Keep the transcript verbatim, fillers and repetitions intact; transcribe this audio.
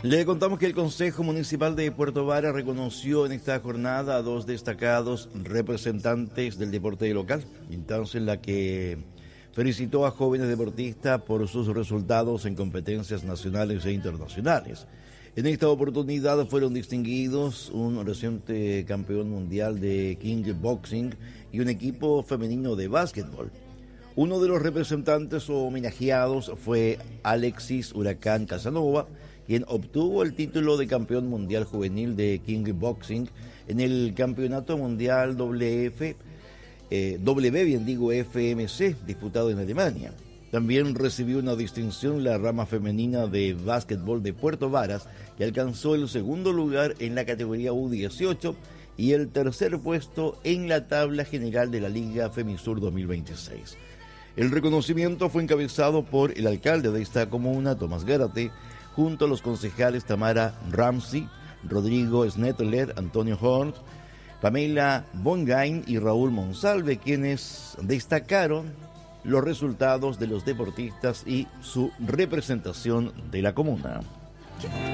Le contamos que el Consejo Municipal de Puerto Varas reconoció en esta jornada a dos destacados representantes del deporte local, instancia en la que felicitó a jóvenes deportistas por sus resultados en competencias nacionales e internacionales. En esta oportunidad fueron distinguidos un reciente campeón mundial de kickboxing y un equipo femenino de básquetbol. Uno de los representantes homenajeados fue Alexis Huracán Casanova, quien obtuvo el título de campeón mundial juvenil de kickboxing en el Campeonato Mundial W F, eh, W, bien digo, F M C, disputado en Alemania. También recibió una distinción la rama femenina de básquetbol de Puerto Varas, que alcanzó el segundo lugar en la categoría U dieciocho y el tercer puesto en la tabla general de la Liga Femisur dos mil veintiséis. El reconocimiento fue encabezado por el alcalde de esta comuna, Tomás Gárate, junto a los concejales Tamara Ramsey, Rodrigo Snetteler, Antonio Horn, Pamela Bongain y Raúl Monsalve, quienes destacaron los resultados de los deportistas y su representación de la comuna.